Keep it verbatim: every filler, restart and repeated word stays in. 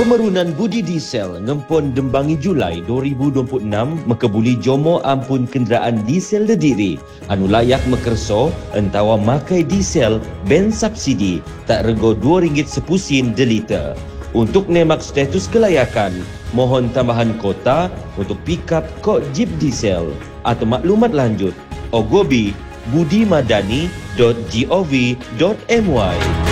Pemerunan budi diesel ngempon dembangi Julai dua ribu dua puluh enam mekebuli jomo ampun kenderaan diesel dediri anu layak mekerso entawa makai diesel ben subsidi tak rego dua ringgit sepusin de liter. Untuk nemak status kelayakan, mohon tambahan kota untuk pikap kod jeep diesel atau maklumat lanjut ogobi budimadani dot gov dot my.